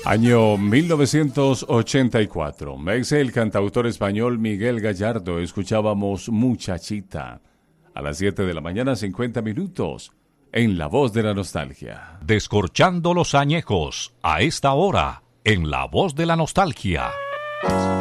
Año 1984. Me dice el cantautor español Miguel Gallardo. Escuchábamos Muchachita. A las 7 de la mañana, 50 minutos. En La Voz de la Nostalgia. Descorchando los añejos. A esta hora. En La Voz de la Nostalgia.